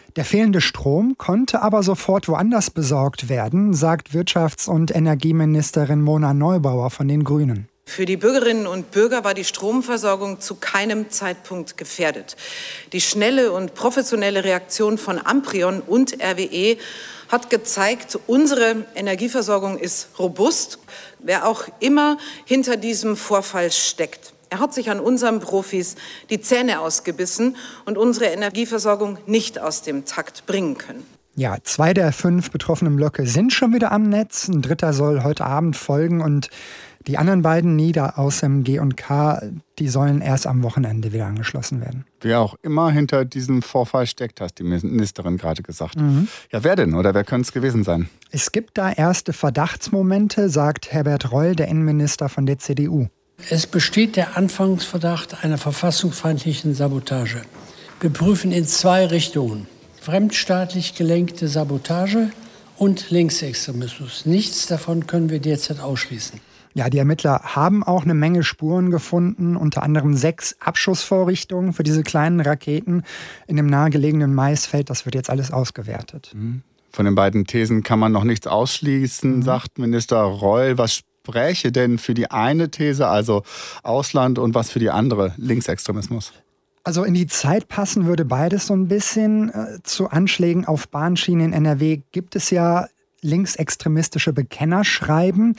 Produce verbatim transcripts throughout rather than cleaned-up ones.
Der fehlende Strom konnte aber sofort woanders besorgt werden, sagt Wirtschafts- und Energieministerin Mona Neubauer von den Grünen. Für die Bürgerinnen und Bürger war die Stromversorgung zu keinem Zeitpunkt gefährdet. Die schnelle und professionelle Reaktion von Amprion und R W E hat gezeigt, unsere Energieversorgung ist robust, wer auch immer hinter diesem Vorfall steckt. Er hat sich an unseren Profis die Zähne ausgebissen und unsere Energieversorgung nicht aus dem Takt bringen können. Ja, zwei der fünf betroffenen Blöcke sind schon wieder am Netz. Ein dritter soll heute Abend folgen und die anderen beiden Nieder aus dem G und K, die sollen erst am Wochenende wieder angeschlossen werden. Wer auch immer hinter diesem Vorfall steckt, hat die Ministerin gerade gesagt. Mhm. Ja, wer denn oder wer könnte es gewesen sein? Es gibt da erste Verdachtsmomente, sagt Herbert Reul, der Innenminister von der C D U. Es besteht der Anfangsverdacht einer verfassungsfeindlichen Sabotage. Wir prüfen in zwei Richtungen: fremdstaatlich gelenkte Sabotage und Linksextremismus. Nichts davon können wir derzeit ausschließen. Ja, die Ermittler haben auch eine Menge Spuren gefunden, unter anderem sechs Abschussvorrichtungen für diese kleinen Raketen in dem nahegelegenen Maisfeld. Das wird jetzt alles ausgewertet. Von den beiden Thesen kann man noch nichts ausschließen, mhm. sagt Minister Reul. Was spräche denn für die eine These, also Ausland, und was für die andere, Linksextremismus? Also in die Zeit passen würde beides so ein bisschen. Zu Anschlägen auf Bahnschienen in N R W gibt es ja linksextremistische Bekennerschreiben.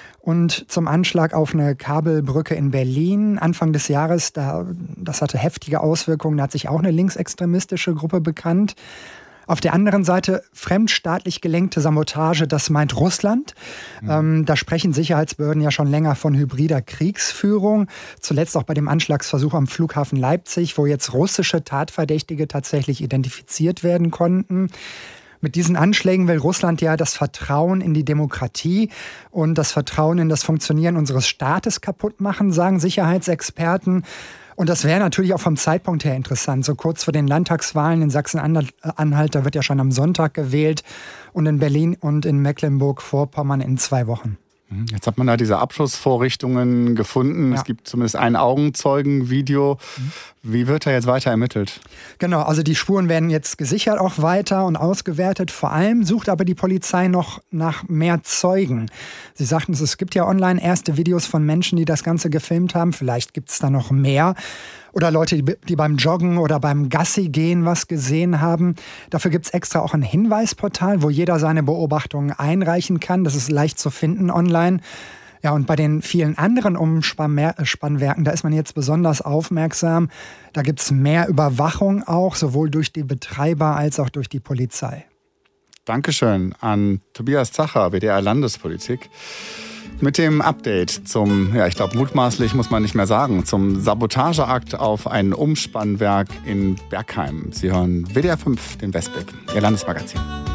Und zum Anschlag auf eine Kabelbrücke in Berlin Anfang des Jahres, da, das hatte heftige Auswirkungen, da hat sich auch eine linksextremistische Gruppe bekannt. Auf der anderen Seite fremdstaatlich gelenkte Sabotage, das meint Russland. Mhm. Ähm, da sprechen Sicherheitsbehörden ja schon länger von hybrider Kriegsführung. Zuletzt auch bei dem Anschlagsversuch am Flughafen Leipzig, wo jetzt russische Tatverdächtige tatsächlich identifiziert werden konnten. Mit diesen Anschlägen will Russland ja das Vertrauen in die Demokratie und das Vertrauen in das Funktionieren unseres Staates kaputt machen, sagen Sicherheitsexperten. Und das wäre natürlich auch vom Zeitpunkt her interessant. So kurz vor den Landtagswahlen in Sachsen-Anhalt, da wird ja schon am Sonntag gewählt, und in Berlin und in Mecklenburg-Vorpommern in zwei Wochen. Jetzt hat man da diese Abschussvorrichtungen gefunden. Ja. Es gibt zumindest ein Augenzeugenvideo. Mhm. Wie wird da jetzt weiter ermittelt? Genau, also die Spuren werden jetzt gesichert auch weiter und ausgewertet. Vor allem sucht aber die Polizei noch nach mehr Zeugen. Sie sagten, es gibt ja online erste Videos von Menschen, die das Ganze gefilmt haben. Vielleicht gibt es da noch mehr. Oder Leute, die beim Joggen oder beim Gassi gehen was gesehen haben. Dafür gibt es extra auch ein Hinweisportal, wo jeder seine Beobachtungen einreichen kann. Das ist leicht zu finden online. Ja, und bei den vielen anderen Umspannwerken, da ist man jetzt besonders aufmerksam. Da gibt es mehr Überwachung auch, sowohl durch die Betreiber als auch durch die Polizei. Dankeschön an Tobias Zacher, W D R Landespolitik. Mit dem Update zum, ja, ich glaube mutmaßlich muss man nicht mehr sagen, zum Sabotageakt auf ein Umspannwerk in Bergheim. Sie hören W D R fünf, den Westblick, Ihr Landesmagazin.